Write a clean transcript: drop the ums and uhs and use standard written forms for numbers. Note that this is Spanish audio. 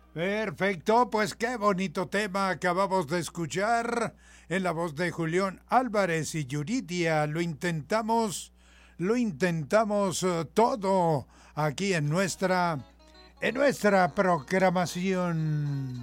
Perfecto, pues qué bonito tema acabamos de escuchar en la voz de Julián Álvarez y Yuridia. Lo intentamos todo aquí en nuestra programación.